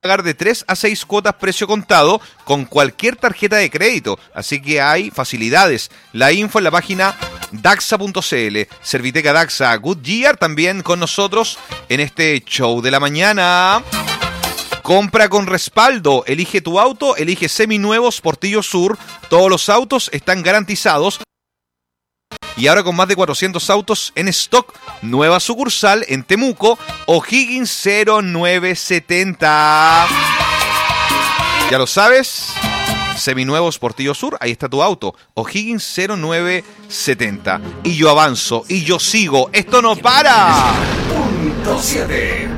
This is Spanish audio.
pagar de 3 a 6 cuotas precio contado con cualquier tarjeta de crédito. Así que hay facilidades. La info en la página daxa.cl. Serviteca Daxa Goodyear también con nosotros en este show de la mañana. Compra con respaldo. Elige tu auto, elige seminuevos Portillo Sur. Todos los autos están garantizados. Y ahora con más de 400 autos en stock. Nueva sucursal en Temuco, O'Higgins 0970. Ya lo sabes. Seminuevos Portillo Sur, ahí está tu auto. O'Higgins 0970. Y yo avanzo, y yo sigo. ¡Esto no para! Punto 7.